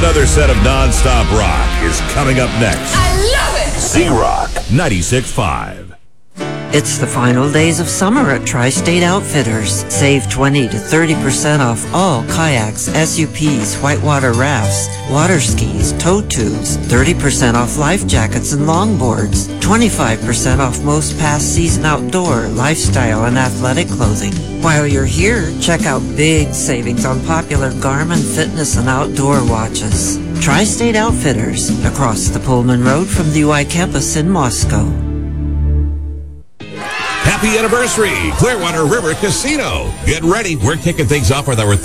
Another set of non-stop rock is coming up next. I love it! Z-Rock 96.5. It's the final days of summer at Tri-State Outfitters. Save 20 to 30% off all kayaks, SUPs, whitewater rafts, water skis, tow tubes, 30% off life jackets and longboards, 25% off most past season outdoor, lifestyle, and athletic clothing. While you're here, check out big savings on popular Garmin fitness and outdoor watches. Tri-State Outfitters, across the Pullman Road from the UI campus in Moscow. Happy anniversary, Clearwater River Casino. Get ready. We're kicking things off with our